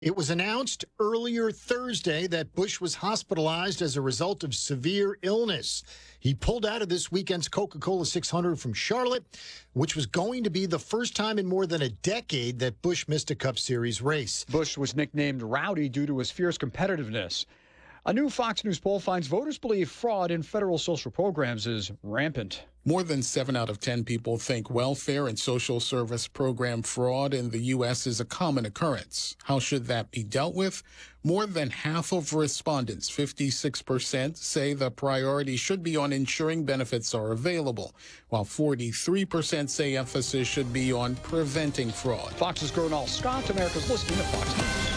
It was announced earlier Thursday that Bush was hospitalized as a result of severe illness. He pulled out of this weekend's Coca-Cola 600 from Charlotte, which was going to be the first time in more than a decade that Bush missed a Cup Series race. Bush was nicknamed Rowdy due to his fierce competitiveness. A new Fox News poll finds voters believe fraud in federal social programs is rampant. More than 7 out of 10 people think welfare and social service program fraud in the U.S. is a common occurrence. How should that be dealt with? More than half of respondents, 56%, say the priority should be on ensuring benefits are available, while 43% say emphasis should be on preventing fraud. Fox's Gernal Scott, America's listing of Fox News.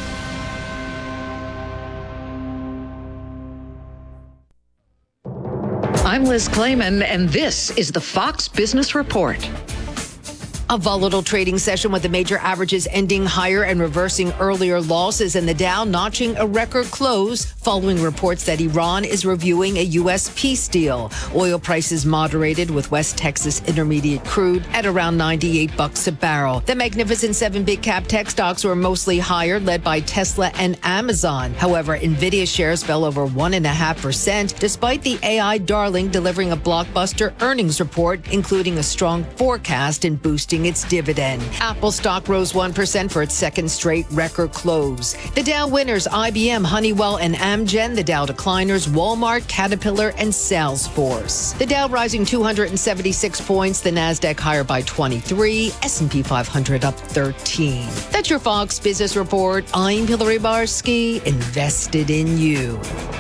I'm Liz Clayman, and this is the Fox Business Report. A volatile trading session with the major averages ending higher and reversing earlier losses, and the Dow notching a record close following reports that Iran is reviewing a U.S. peace deal. Oil prices moderated with West Texas Intermediate crude at around $98 a barrel. The Magnificent Seven big cap tech stocks were mostly higher, led by Tesla and Amazon. However, Nvidia shares fell over 1.5%, despite the AI darling delivering a blockbuster earnings report, including a strong forecast and boosting its dividend. Apple stock rose 1% for its second straight record close. The Dow winners, IBM, Honeywell, and Amgen. The Dow decliners, Walmart, Caterpillar, and Salesforce. The Dow rising 276 points, the Nasdaq higher by 23, S&P 500 up 13. That's your Fox Business Report. I'm Hillary Barsky, invested in you.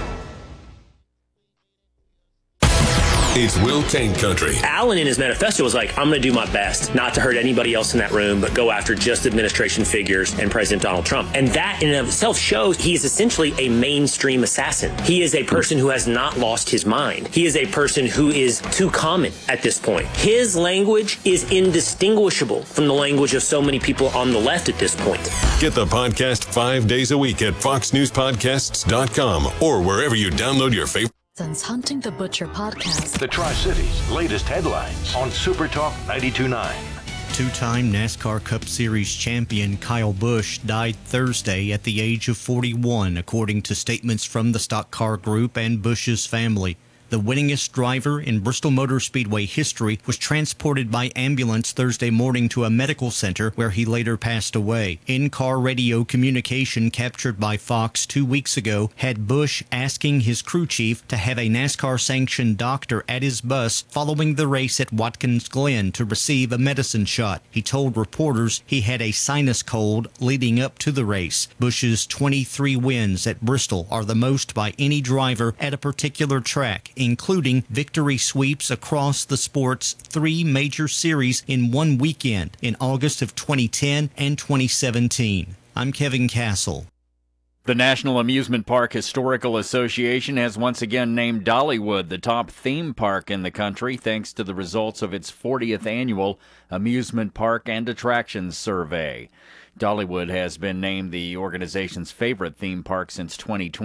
It's Will Cain Country. Allen in his manifesto was like, I'm going to do my best not to hurt anybody else in that room, but go after just administration figures and President Donald Trump. And that in and of itself shows he is essentially a mainstream assassin. He is a person who has not lost his mind. He is a person who is too common at this point. His language is indistinguishable from the language of so many people on the left at this point. Get the podcast 5 days a week at foxnewspodcasts.com or wherever you download your favorite. Hunting the Butcher podcast. The Tri-Cities' latest headlines on Super Talk 92.9. Two-time NASCAR Cup Series champion Kyle Busch died Thursday at the age of 41, according to statements from the Stock Car Group and Busch's family. The winningest driver in Bristol Motor Speedway history was transported by ambulance Thursday morning to a medical center where he later passed away. In-car radio communication captured by Fox 2 weeks ago had Busch asking his crew chief to have a NASCAR-sanctioned doctor at his bus following the race at Watkins Glen to receive a medicine shot. He told reporters he had a sinus cold leading up to the race. Busch's 23 wins at Bristol are the most by any driver at a particular track, including victory sweeps across the sport's 3 major series in one weekend in August of 2010 and 2017. I'm Kevin Castle. The National Amusement Park Historical Association has once again named Dollywood the top theme park in the country thanks to the results of its 40th annual Amusement Park and Attractions Survey. Dollywood has been named the organization's favorite theme park since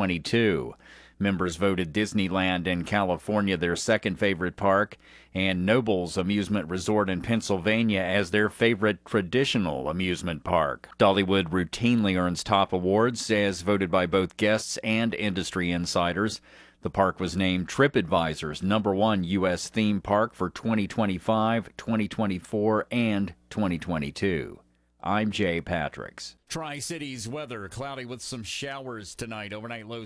2022. Members voted Disneyland in California their second favorite park and Nobles Amusement Resort in Pennsylvania as their favorite traditional amusement park. Dollywood routinely earns top awards as voted by both guests and industry insiders. The park was named TripAdvisor's #1 U.S. theme park for 2025, 2024, and 2022. I'm Jay Patricks. Tri-Cities weather, cloudy with some showers tonight. Overnight low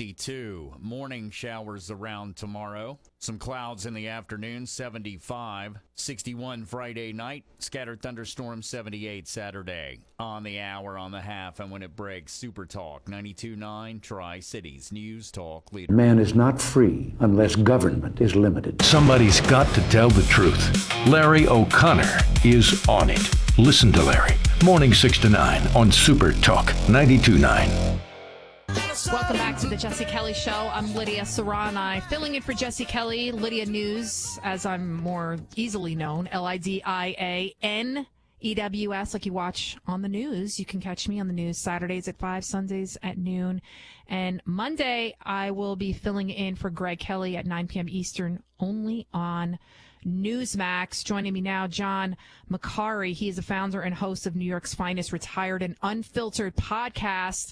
62. Morning showers around tomorrow. Some clouds in the afternoon, 75. 61 Friday night. Scattered thunderstorms, 78 Saturday. On the hour, on the half, and when it breaks, Super Talk 92.9 Tri-Cities News Talk Leader. Man is not free unless government is limited. Somebody's got to tell the truth. Larry O'Connor is on it. Listen to Larry. Morning 6 to 9 on Super Talk 92.9. Welcome back to the Jesse Kelly Show. I'm Lydia Serrani, filling in for Jesse Kelly. Lydia News, as I'm more easily known, LIDIANEWS, like you watch on the news. You can catch me on the news Saturdays at 5, Sundays at noon. And Monday, I will be filling in for Greg Kelly at 9 p.m. Eastern, only on Newsmax. Joining me now, John Macari. He is the founder and host of New York's finest retired and unfiltered podcast.